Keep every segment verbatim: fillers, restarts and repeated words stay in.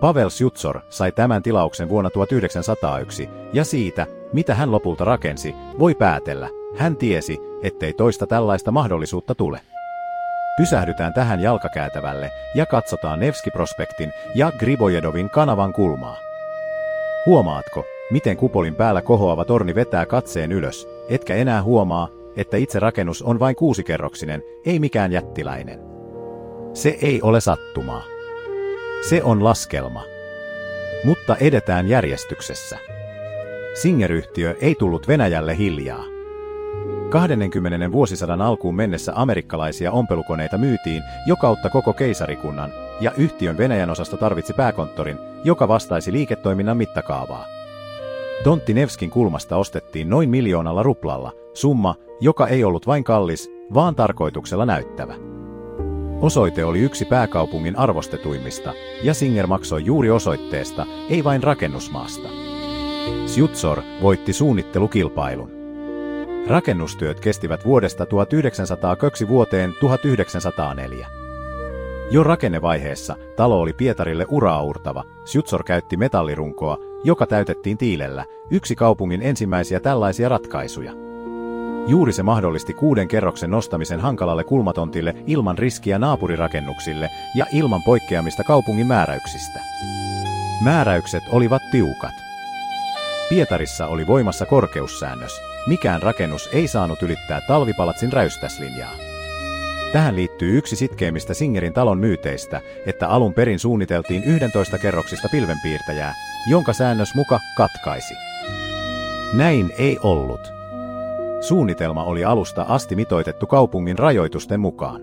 Pavel Sjutsor sai tämän tilauksen vuonna tuhatyhdeksänsataayksi, ja siitä, mitä hän lopulta rakensi, voi päätellä. Hän tiesi, ettei toista tällaista mahdollisuutta tule. Pysähdytään tähän jalkakäytävälle ja katsotaan Nevski-prospektin ja Gribojedovin kanavan kulmaa. Huomaatko, miten kupolin päällä kohoava torni vetää katseen ylös, etkä enää huomaa, että itse rakennus on vain kuusikerroksinen, ei mikään jättiläinen. Se ei ole sattumaa. Se on laskelma. Mutta edetään järjestyksessä. Singer-yhtiö ei tullut Venäjälle hiljaa. kahdenkymmenen vuosisadan alkuun mennessä amerikkalaisia ompelukoneita myytiin jo kautta koko keisarikunnan, ja yhtiön Venäjän osasto tarvitsi pääkonttorin, joka vastaisi liiketoiminnan mittakaavaa. Tontti Nevskin kulmasta ostettiin noin miljoonalla ruplalla, summa, joka ei ollut vain kallis, vaan tarkoituksella näyttävä. Osoite oli yksi pääkaupungin arvostetuimmista, ja Singer maksoi juuri osoitteesta, ei vain rakennusmaasta. Sjutsor voitti suunnittelukilpailun. Rakennustyöt kestivät vuodesta tuhatyhdeksänsataakaksi vuoteen tuhatyhdeksänsataaneljä. Jo rakennevaiheessa talo oli Pietarille uraauurtava. Sjutsor käytti metallirunkoa, joka täytettiin tiilellä, yksi kaupungin ensimmäisiä tällaisia ratkaisuja. Juuri se mahdollisti kuuden kerroksen nostamisen hankalalle kulmatontille ilman riskiä naapurirakennuksille ja ilman poikkeamista kaupungin määräyksistä. Määräykset olivat tiukat. Pietarissa oli voimassa korkeussäännös. Mikään rakennus ei saanut ylittää talvipalatsin räystäslinjaa. Tähän liittyy yksi sitkeimmistä Singerin talon myyteistä, että alun perin suunniteltiin yksitoista kerroksista pilvenpiirtäjää, jonka säännös muka katkaisi. Näin ei ollut. Suunnitelma oli alusta asti mitoitettu kaupungin rajoitusten mukaan.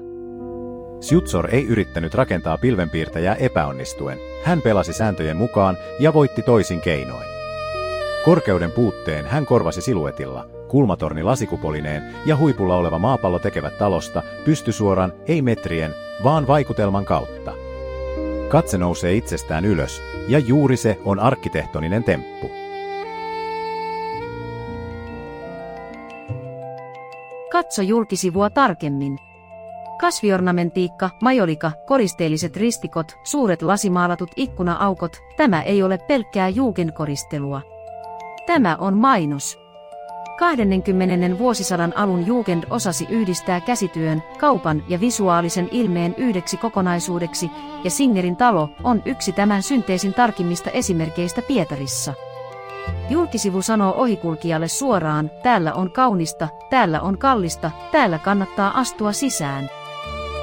Sjutsor ei yrittänyt rakentaa pilvenpiirtäjää epäonnistuen. Hän pelasi sääntöjen mukaan ja voitti toisin keinoin. Korkeuden puutteen hän korvasi siluetilla. Kulmatorni lasikupolineen ja huipulla oleva maapallo tekevät talosta pystysuoran, ei metrien, vaan vaikutelman kautta. Katse nousee itsestään ylös, ja juuri se on arkkitehtoninen temppu. Katso julkisivua tarkemmin. Kasviornamentiikka, majolika, koristeelliset ristikot, suuret lasimaalatut ikkuna-aukot, tämä ei ole pelkkää jugendkoristelua. Tämä on mainos. kahdenkymmenen vuosisadan alun Jugend osasi yhdistää käsityön, kaupan ja visuaalisen ilmeen yhdeksi kokonaisuudeksi, ja Singerin talo on yksi tämän synteesin tarkimmista esimerkkeistä Pietarissa. Julkisivu sanoo ohikulkijalle suoraan, täällä on kaunista, täällä on kallista, täällä kannattaa astua sisään.